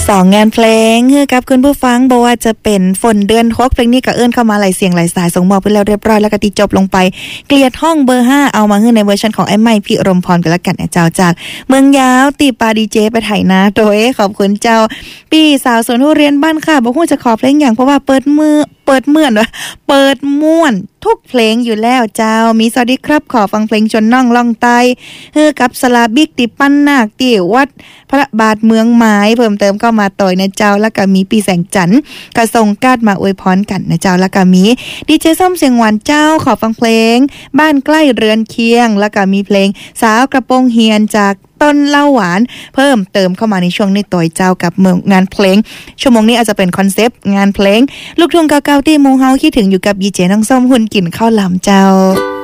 สองงานเพลงคือกับคุณผู้ฟังบอกว่าจะเป็นฝนเดือน6เพลงนี้ก็เอื้อนเข้ามาหลายเสียงหลายสายส่งมอบไปแล้วเรียบร้อยแล้วก็ติจบลงไปเกลียดห้องเบอร์5เอามาให้ในเวอร์ชันของไอ้ไม้พิรมพรกันละกันเจ้าจากเมืองยาวตีปาดีเจไปไถนาโดยขอบคุณเจ้าปีสาวสวนทุเรียนบ้านค่ะบอกว่าจะขอเพลงอย่างเพราะว่าเปิดม่วนทุกเพลงอยู่แล้วเจ้ามีสวัสดีครับขอฟังเพลงชนน่องล่องไตกับสลาบิกติปั้นนาคติวัดพระบาทเมืองไม้เพิ่มเติมเข้ามาต่อยนะเจ้าแล้วก็มีปีแสงจันทร์กระทรงกาดมาอวยพรกันนะเจ้าแล้วก็มีดีเจส้มเสียงหวานเจ้าขอฟังเพลงบ้านใกล้เรือนเคียงแล้วก็มีเพลงสาวกระโปรงเฮียนจากต้นเล่าหวานเพิ่มเติมเข้ามาในช่วงนี้ต่อยเจ้ากับงานเพลงชั่วโมงนี้อาจจะเป็นคอนเซปต์งานเพลงลูกทุ่งเก่าๆที่มูเฮาคิดถึงอยู่กับยีเจน้องส้มหุ่นกลิ่นข้าวหลามเจ้า